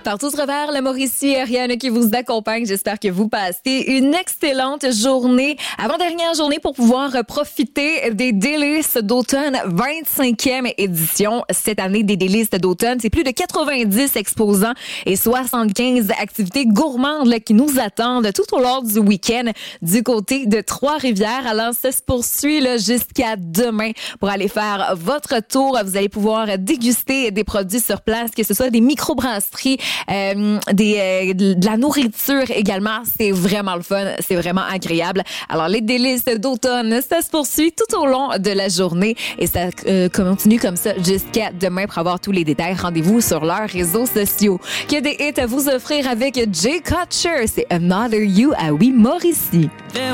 Partout à travers la Mauricie, Ariane qui vous accompagne. J'espère que vous passez une excellente journée. Avant-dernière journée pour pouvoir profiter des délices d'automne, 25e édition cette année des délices d'automne. C'est plus de 90 exposants et 75 activités gourmandes là, qui nous attendent tout au long du week-end du côté de Trois-Rivières. Alors, ça se poursuit là, jusqu'à demain pour aller faire votre tour. Vous allez pouvoir déguster des produits sur place, que ce soit des microbrasseries, de la nourriture également. C'est vraiment le fun, c'est vraiment agréable. Alors, les délices d'automne, ça se poursuit tout au long de la journée et ça continue comme ça jusqu'à demain. Pour avoir tous les détails, rendez-vous sur leurs réseaux sociaux. Qu'il y a des hits à vous offrir avec Jay Kutcher. C'est Another You à Oui Mauricie.